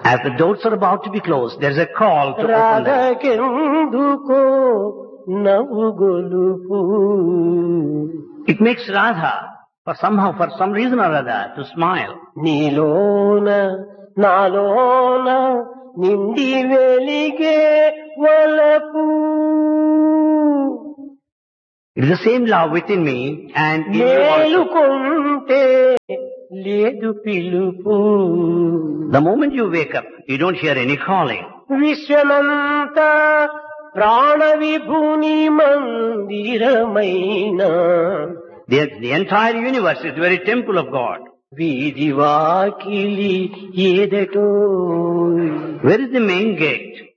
As the doors are about to be closed, there's a call to open them. రాధకెందుకో నవ్వు గొలుపు It makes Radha, for some reason or other, to smile. నీలోన నాలోన నిండి వెలిగే వలపు It is the same love within me and in you also. మేలుకుంటే లేదు పిలుపు The moment you wake up, you don't hear any calling. విశ్వమంతా ప్రాణ విభుని మందిరమైన The entire universe is the very temple of God. వీధి వాకిలి ఏదటో Where is the main gate?